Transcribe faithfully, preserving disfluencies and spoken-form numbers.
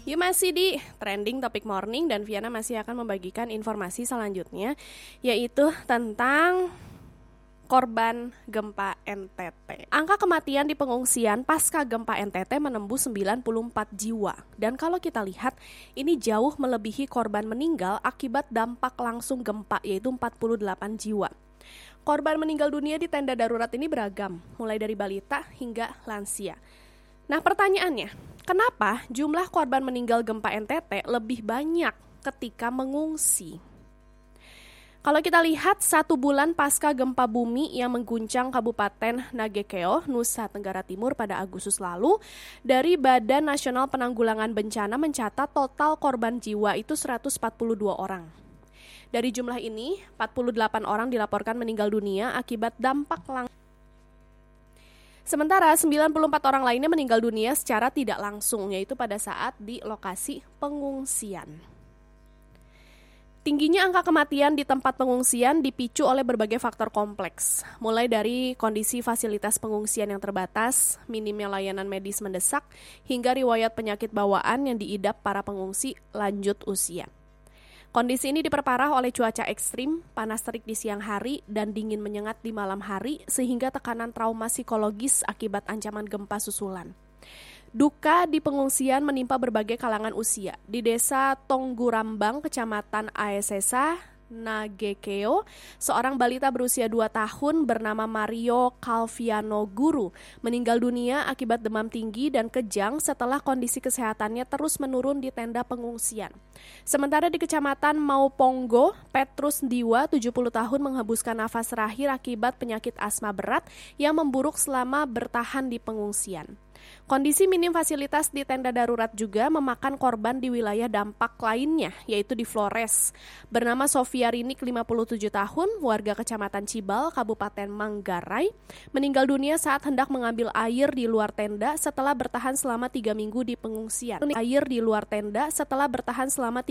Yuk, masih di Trending Topik Morning dan Viana masih akan membagikan informasi selanjutnya, yaitu tentang korban gempa N T T. Angka kematian di pengungsian pasca gempa N T T menembus sembilan puluh empat jiwa. Dan kalau kita lihat, ini jauh melebihi korban meninggal akibat dampak langsung gempa, yaitu empat puluh delapan jiwa. Korban meninggal dunia di tenda darurat ini beragam, mulai dari balita hingga lansia. Nah, pertanyaannya, kenapa jumlah korban meninggal gempa N T T lebih banyak ketika mengungsi? Kalau kita lihat satu bulan pasca gempa bumi yang mengguncang Kabupaten Nagekeo, Nusa Tenggara Timur pada Agustus lalu, dari Badan Nasional Penanggulangan Bencana mencatat total korban jiwa itu seratus empat puluh dua orang. Dari jumlah ini, empat puluh delapan orang dilaporkan meninggal dunia akibat dampak langsung. Sementara sembilan puluh empat orang lainnya meninggal dunia secara tidak langsung, yaitu pada saat di lokasi pengungsian. Tingginya angka kematian di tempat pengungsian dipicu oleh berbagai faktor kompleks, mulai dari kondisi fasilitas pengungsian yang terbatas, minimnya layanan medis mendesak, hingga riwayat penyakit bawaan yang diidap para pengungsi lanjut usia. Kondisi ini diperparah oleh cuaca ekstrim, panas terik di siang hari, dan dingin menyengat di malam hari, sehingga tekanan trauma psikologis akibat ancaman gempa susulan. Duka di pengungsian menimpa berbagai kalangan usia. Di desa Tonggurambang, Kecamatan Aesesa, Nagekeo, seorang balita berusia dua tahun bernama Mario Calviano Guru meninggal dunia akibat demam tinggi dan kejang setelah kondisi kesehatannya terus menurun di tenda pengungsian. Sementara di Kecamatan Mauponggo, Petrus Diwa, tujuh puluh tahun, menghembuskan nafas terakhir akibat penyakit asma berat yang memburuk selama bertahan di pengungsian. Kondisi minim fasilitas di tenda darurat juga memakan korban di wilayah dampak lainnya, yaitu di Flores. Bernama Sofia Rinik, lima puluh tujuh tahun, warga Kecamatan Cibal, Kabupaten Manggarai, meninggal dunia saat hendak mengambil air di luar tenda setelah bertahan selama tiga minggu di pengungsian. Air di luar tenda setelah bertahan selama